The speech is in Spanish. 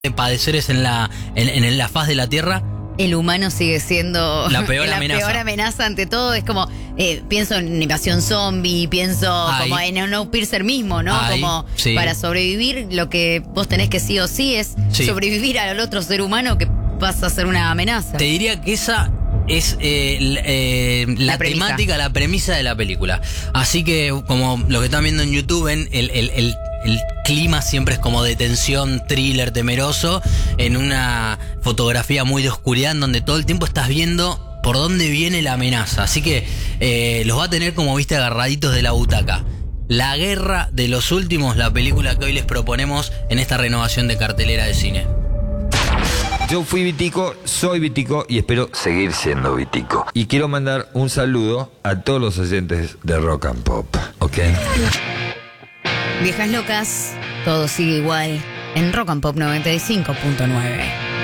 de padeceres en la faz de la Tierra, el humano sigue siendo la peor amenaza. peor amenaza ante todo. Es como, pienso en invasión zombie, pienso como en Snowpiercer mismo, ¿no? Como para sobrevivir, lo que vos tenés que sí o sí es sobrevivir al otro ser humano que pasa a ser una amenaza. Te diría que esa es la temática, la premisa de la película. Así que, como lo que están viendo en YouTube, el clima siempre es como de tensión, thriller, temeroso, en una fotografía muy de oscuridad, en donde todo el tiempo estás viendo por dónde viene la amenaza. Así que los va a tener, como viste, agarraditos de la butaca. La Guerra de los Últimos, la película que hoy les proponemos en esta renovación de cartelera de cine. Yo fui Vitico, soy Vitico y espero seguir siendo Vitico. Y quiero mandar un saludo a todos los oyentes de Rock and Pop, ¿ok? Viejas locas, todo sigue igual en Rock and Pop 95.9.